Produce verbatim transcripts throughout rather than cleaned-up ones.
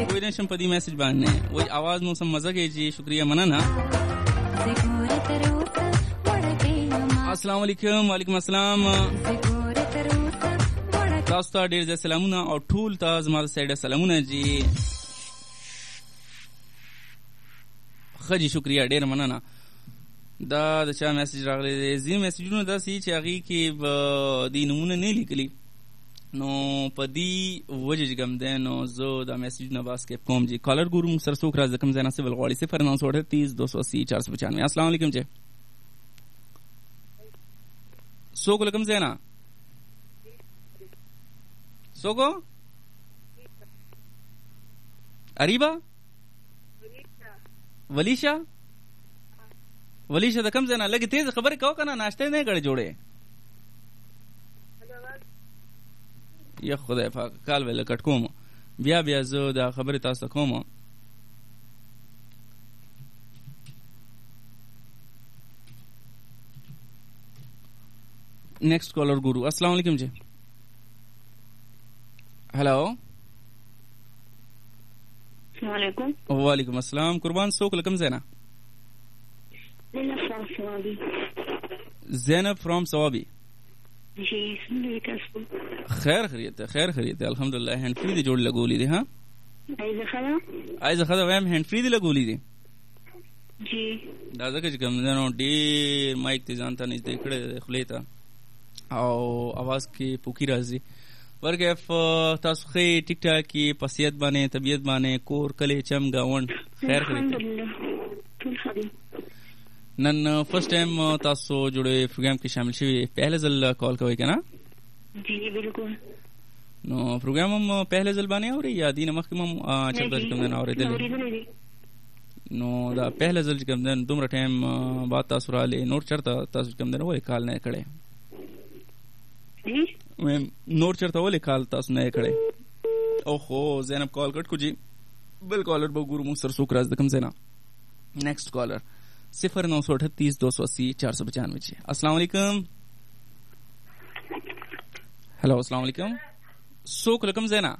کوئی نشم په دې میسج باندې وای आवाज نو سم مزه کې جی شکریہ مننه السلام علیکم وعلیکم السلام تاسو ته ډیر ځله سلامونه او ټول ته زما د سایډه سلامونه جی خجی شکریہ ډیر مننه دا د چا میسج راغلی دی زی میسجونه داسې چې هغې کې به دې نومونه نه لیکلي نو په دې وجه چې کوم دی نو زه دا میسجونه به اسکیپ کوم جی کالر ګورو موږ سره څوک راځي د کوم ځای نه صفر غواړي صفر نو سو اٹھتیس دو سو اسی چار سو پچانوے السلام علیکم جی څوک له کوم ځای نه څوک اریبا ولیشا ولیشا د کوم ځای نه لږې تیز خبرې کوه که نه ناشته نه ګړې جوړې یا خدای پاک کال ویله کټ کوم بیا بیا زه دا خبرې تاسو ته کوم نیکسٹ کالر ګورو السلام علیکم جی هلو السلام علیکم وعلیکم السلام قربان څوک له کوم ځای نه زینب فرام ثوابی زینب فرام ثوابی جی څنګه خیر خیریت خیر خیریت الحمدلله هند فری دی جوړ لګولې دي ها ایزه خدا ایزه خدا وایم هند فری دی لګولې دي جی دا ځکه چې کوم نو ډیر مایک ته ځانته نږدې کړی خولې ته او आवाज کې پوکی راځي ورګه تاسو خې ټیک ټاک کې پسیت باندې طبيعت باندې کور کله چم گاوند خیر خیریت نن فرست ټایم تاسو جوړې پروګرام کې شامل شوي پہले ځل کال کوي کنه جی بالکل نو پروګرام هم پہले ځل باندې اوري یا دینه مخکې هم چرته کوم نه اورېدل نو دا پہले ځل کوم نه دومره ټایم بعد تاسو را لې نور چرته تاسو کوم نه وای کال نه کړي ویم نور چرته ولې کال تاسو نه کړي او خو زینب کال کټ کو جی بل کالر به ګورو موږ سره څوک راز د کوم ځای نه نیکسٹ کالر صفر نو سو اٹھتیس دو سو اسی چار سو پچانوے جی السلام علیکم ہلو السلام علیکم څوک له کوم ځای نه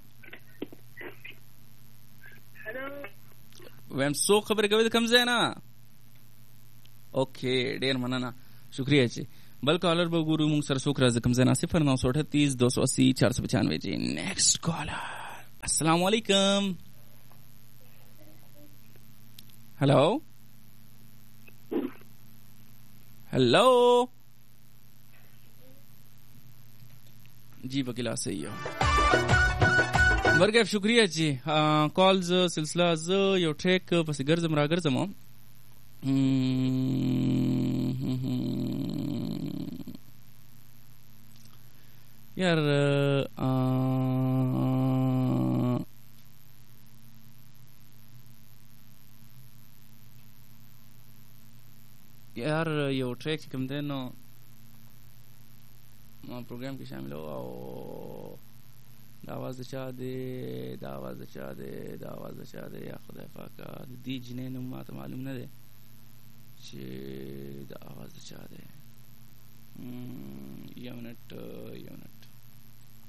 ویم څوک خبرې کوي د کوم ځای نه اوکې ډیر مننه شکریہ جی بل کالر به ګورو موږ سره څوک راځي کوم ځای نه صفر نو سو اٹھتیس دو سو اسی چار سو پچانوے جی نیکسٹ کالر السلام علیکم ہلو ہلو جی بکلا صحیح ہے ورګه شکریہ جی کالز سلسله ز یو ټریک پس ګرځم را ګرځم یار یار یو ټریک کوم دی نو ما پروګرام کې شامل او دا आवाज د چا دی دا आवाज د چا دی دا आवाज د چا دی یا خدای پاک د دې جنې نوم ماته معلوم نه دی چې دا आवाज د چا دی یو منټ یو منټ